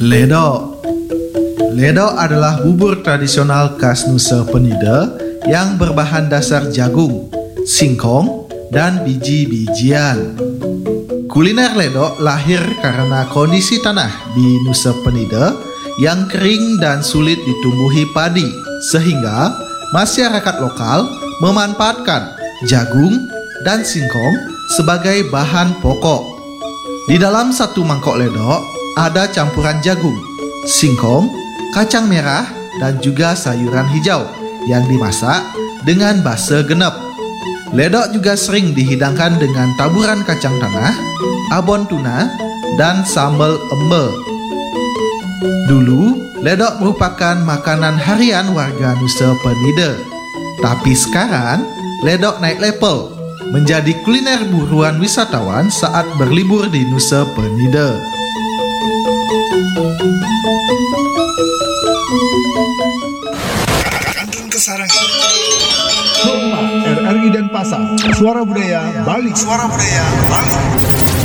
Ledok. Ledok adalah bubur tradisional khas Nusa Penida yang berbahan dasar jagung, singkong, dan biji-bijian. Kuliner ledok lahir karena kondisi tanah di Nusa Penida yang kering dan sulit ditumbuhi padi, sehingga masyarakat lokal memanfaatkan jagung dan singkong sebagai bahan pokok. Di dalam satu mangkok ledok ada campuran jagung, singkong, kacang merah, dan juga sayuran hijau yang dimasak dengan basa genep. Ledok juga sering dihidangkan dengan taburan kacang tanah, abon tuna, dan sambal embe. Dulu, ledok merupakan makanan harian warga Nusa Penida. Tapi sekarang, ledok naik level menjadi kuliner buruan wisatawan saat berlibur di Nusa Penida. Kantun Kesarangan. Hormat RRI Denpasar, Suara Budaya Bali. Suara Budaya Bali.